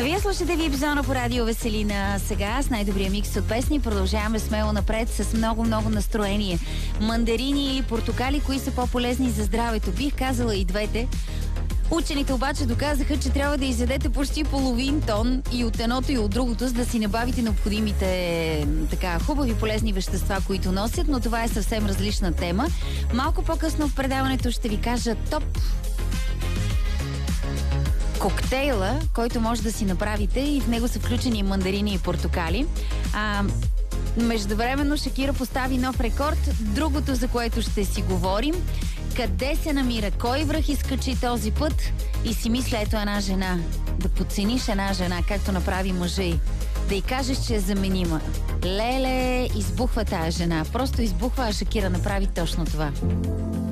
Вие слушате ви епизода по радио Веселина. Сега с най-добрия микс от песни продължаваме смело напред с много настроение. Мандарини и портокали, кои са по-полезни за здравето? Бих казала и двете. Учените обаче доказаха, че трябва да изядете почти половин тон и от едното и от другото, за да си набавите необходимите хубави полезни вещества, които носят, но това е съвсем различна тема. Малко по-късно в предаването ще ви кажа топ коктейла, който може да си направите, и в него са включени мандарини и портокали. Междувременно Шакира постави нов рекорд. Другото, за което ще си говорим: къде се намира, кой връх изкачи този път, и си мисля, ето една жена. Да подцениш една жена, както направи мъжа й. Да й кажеш, че е заменима. Леле, избухва тая жена. Просто избухва, а Шакира направи точно това.